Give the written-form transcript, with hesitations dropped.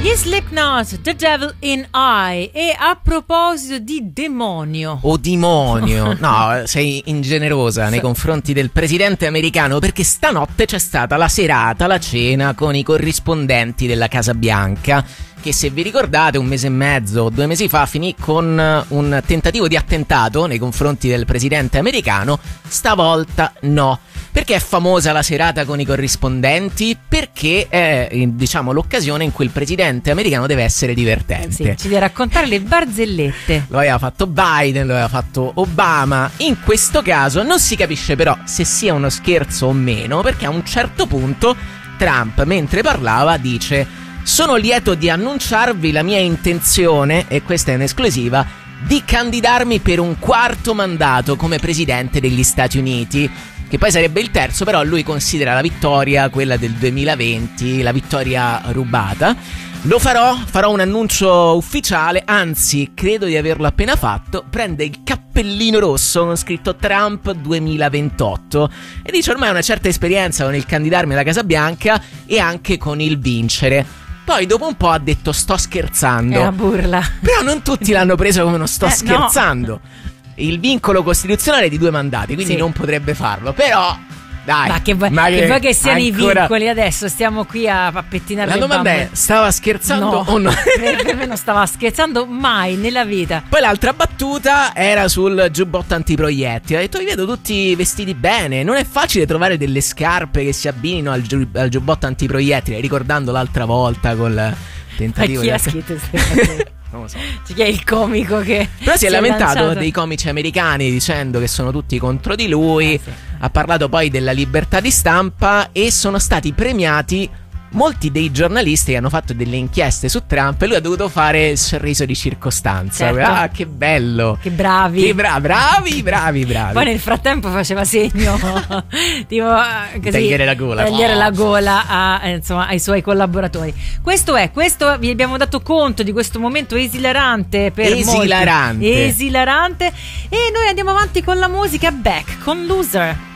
Gli Slipknot, The Devil in I. E a proposito di demonio. O demonio. No, sei ingenerosa nei confronti del presidente americano, perché stanotte c'è stata la serata, la cena con i corrispondenti della Casa Bianca, che se vi ricordate 1 mese e mezzo, 2 mesi fa finì con un tentativo di attentato nei confronti del presidente americano. Stavolta no. Perché è famosa la serata con i corrispondenti? Perché è, diciamo, l'occasione in cui il presidente americano deve essere divertente. Sì, ci deve raccontare le barzellette. Lo aveva fatto Biden, lo aveva fatto Obama. In questo caso non si capisce però se sia uno scherzo o meno, perché a un certo punto Trump, mentre parlava, dice: sono lieto di annunciarvi la mia intenzione, e questa è un'esclusiva, di candidarmi per un 4º mandato come presidente degli Stati Uniti, che poi sarebbe il terzo, però lui considera la vittoria, quella del 2020, la vittoria rubata. Lo farò un annuncio ufficiale, anzi credo di averlo appena fatto. Prende il cappellino rosso con scritto Trump 2028 e dice: ormai ho una certa esperienza con il candidarmi alla Casa Bianca e anche con il vincere. Poi dopo un po' ha detto: sto scherzando. È una burla. Però non tutti l'hanno preso come uno sto scherzando. No. Il vincolo costituzionale è di 2 mandati, quindi non potrebbe farlo. Però dai, ma che vuoi che siano ancora... i vincoli? Adesso stiamo qui a pettinare la le domanda bambole. è: stava scherzando o no? Per me non stava scherzando mai nella vita. Poi l'altra battuta era sul giubbotto antiproiettili. Ha detto: vi vedo tutti vestiti bene, non è facile trovare delle scarpe che si abbinino al giubbotto antiproiettili, ricordando l'altra volta col tentativo. Ma chi ha scritto queste non lo so. Chi è il comico che però si è lamentato lanciato dei comici americani dicendo che sono tutti contro di lui. Sì. Ha parlato poi della libertà di stampa e sono stati premiati molti dei giornalisti che hanno fatto delle inchieste su Trump e lui ha dovuto fare il sorriso di circostanza. Certo. Ah, che bello, che bravi, che bravi. Poi nel frattempo faceva segno tipo così, tagliare la gola insomma, ai suoi collaboratori. Questo vi abbiamo dato conto di questo momento esilarante per esilarante molti. E noi andiamo avanti con la musica. Back con Loser.